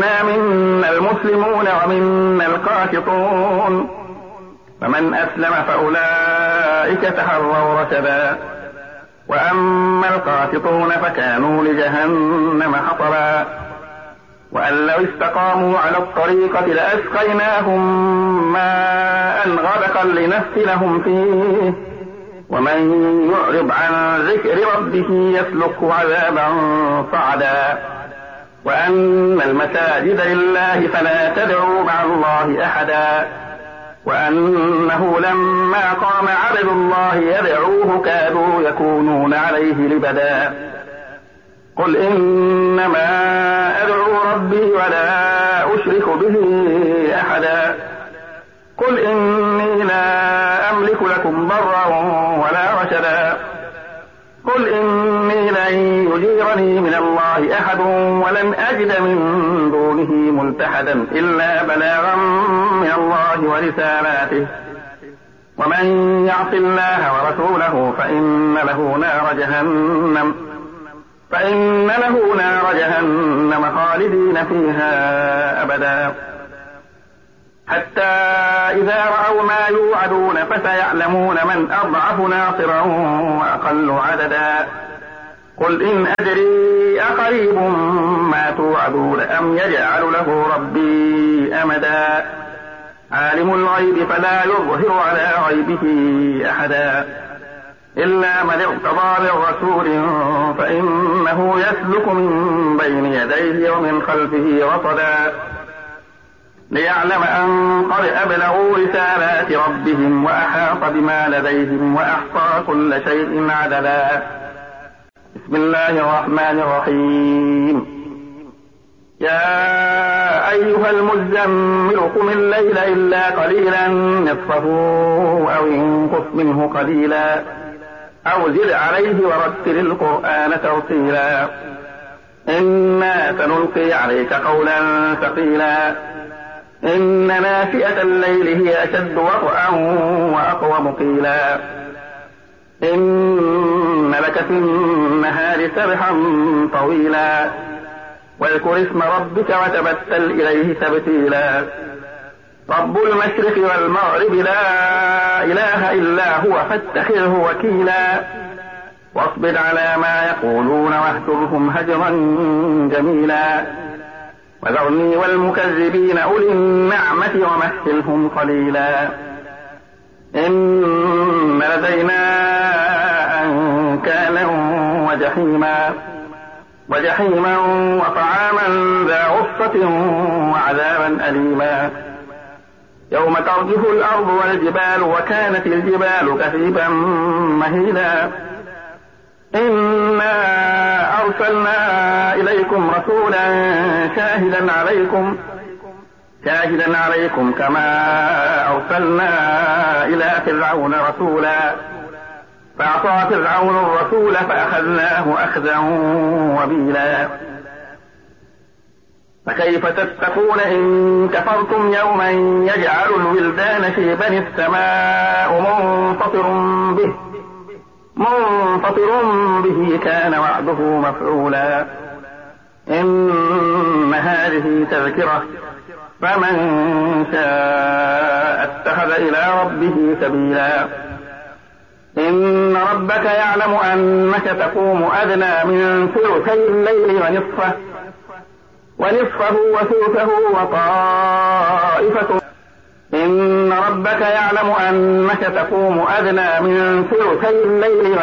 منا المسلمون ومنا القاسطون، فمن أسلم فأولئك تحروا رشدا، وأما القاسطون فكانوا لجهنم حطبا، وأن لو استقاموا على الطريقة لأسقيناهم ماء غدقا لنفتنهم فيه، ومن يعرض عن ذكر ربه يسلكه عذابا صعدا. وأن المساجد لله فلا تدعوا مع الله أحدا، وأنه لما قام عبد الله يدعوه كادوا يكونون عليه لبدا. قل إنما أدعو ربي ولا أشرك به أحدا. قل إني لا أملك لكم ضرا ولا رشدا. قل إني لن يجيرني من الله أحد ولن أجد من دونه ملتحدا إلا بلاغا من الله ورسالاته، ومن يعص الله ورسوله فإن له نار جهنم خالدين فيها أبدا. حتى إذا رأوا ما يوعدون فسيعلمون من أضعف ناصرا وأقل عددا. قل إن أدري أقريب ما توعدون أم يجعل له ربي أمدا. عالم الغيب فلا يظهر على غيبه أحدا إلا من ارتضى من رسول فإنه يسلك من بين يديه ومن خلفه رصدا، ليعلم أن قد أبلغوا رسالات ربهم وأحاط بما لديهم وأحصى كل شيء عددا. بسم الله الرحمن الرحيم. يا أيها المزمل قم الليل إلا قليلا نصفه أو انقص منه قليلا أو زد عليه ورتل القرآن ترتيلا. إنا سنلقي عليك قولا ثقيلا. إن ناشئة الليل هي أشد وطئا وأقوم قيلا. إن لك في النهار سبحا طويلا واذكر اسم ربك وتبتل إليه تبتيلا. رب المشرق والمغرب لا إله إلا هو فاتخذه وكيلا. واصبر على ما يقولون واهجرهم هجرا جميلا. وذرني والمكذبين أولي النعمة ومهلهم قليلا. إن لدينا أنكالا وجحيما وطعاما ذا غصة وعذابا أليما. يوم ترجف الأرض والجبال وكانت الجبال كثيبا مهيلا. إنا أرسلنا إليكم رسولا شاهدا عليكم كما أرسلنا إلى فرعون رسولا فعصى فرعون الرسول فأخذناه أخذا وبيلا. فكيف تتقون إن كفرتم يوما يجعل الولدان شيبا السماء منفطر به كان وعده مفعولا. إن هذه تذكرة فمن شاء اتخذ إلى ربه سبيلا. إن ربك يعلم أنك تقوم أدنى من ثلثي الليل ونصفه وثلثه وطائفة. إن ربك يعلم أنك تقوم أدنى من ثلثي الليل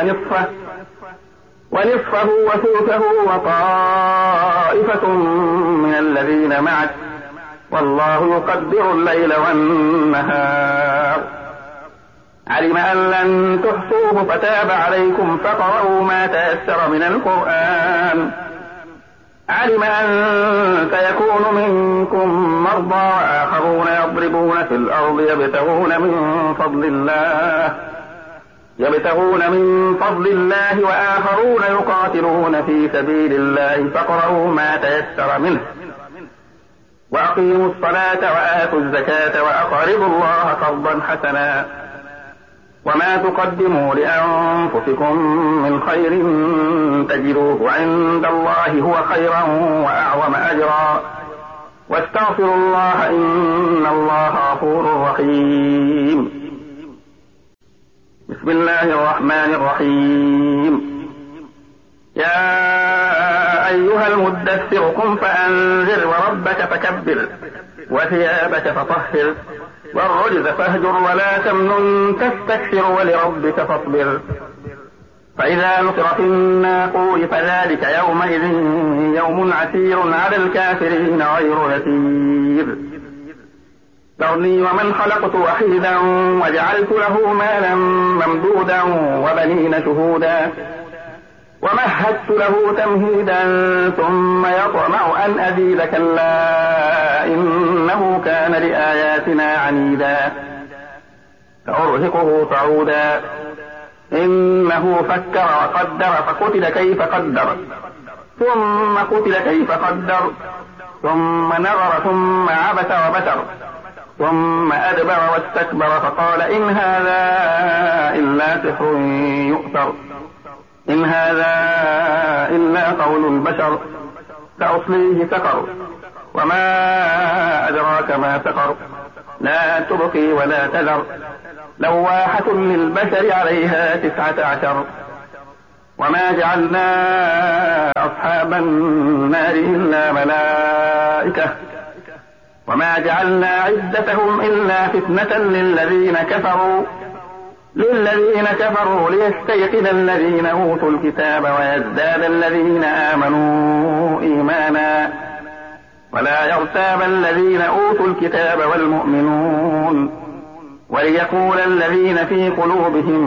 ونصفه وثلثه وطائفة من الذين معك والله يقدر الليل والنهار. علم أن لن تحصوه فتاب عليكم فاقرؤوا ما تيسر من القرآن. علم أن سيكون منكم مرضى وآخرون يضربون في الأرض يبتغون من فضل الله وآخرون يقاتلون في سبيل الله فاقرؤوا ما تيسر منه. وأقيموا الصلاة وآتوا الزكاة وأقرضوا الله قرضا حسنا. وما تقدموا لأنفسكم من خير تجدوه عند الله هو خيرا وأعظم أجرا واستغفروا الله إن الله غفور رحيم. بسم الله الرحمن الرحيم. يا أيها المدثر قم فأنذر وربك فكبر وثيابك فطهر والرجز فاهجر ولا تمنن تستكثر ولربك فاصبر. فإذا نقر في الناقور فذلك يومئذ يوم عسير على الكافرين غير يسير. ذرني ومن خلقت وحيدا وجعلت له مالا ممدودا وبنين شهودا ومهدت له تمهيدا ثم يطمع أن أزيد كلا إنه كان لآياتنا عنيدا سأرهقه صعودا إنه فكر وقدر فقتل كيف قدر ثم قتل كيف قدر ثم نظر ثم عبس وبسر ثم أدبر واستكبر فقال إن هذا إلا سحر يؤثر إن هذا إلا قول البشر سأصليه سقر وما أدراك ما سقر لا تبقي ولا تذر لواحة للبشر عليها 19 وما جعلنا أصحاب النار إلا ملائكة وما جعلنا عدتهم إلا فتنة للذين كفروا ليستيقن الذين أوتوا الكتاب ويزداد الذين آمنوا إيمانا ولا يرتاب الذين أوتوا الكتاب والمؤمنون وليقول الذين في قلوبهم